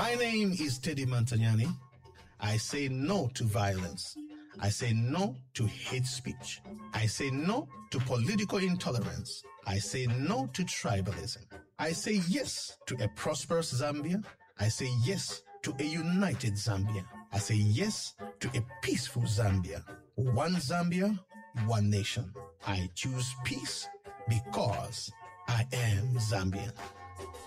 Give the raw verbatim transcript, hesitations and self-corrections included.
My name is Teddy Montagnani. I say no to violence. I say no to hate speech. I say no to political intolerance. I say no to tribalism. I say yes to a prosperous Zambia. I say yes to a united Zambia. I say yes to a peaceful Zambia. One Zambia, one nation. I choose peace because I am Zambian.